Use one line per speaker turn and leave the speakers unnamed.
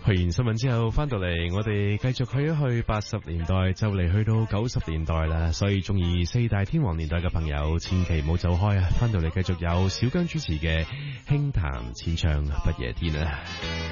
去完新聞之後翻到嚟，我哋繼續去一去80年代，就嚟去到90年代啦。所以中意四大天王年代嘅朋友，千祈唔好走開啊！翻到嚟繼續有小姜主持嘅輕談淺唱不夜天啊！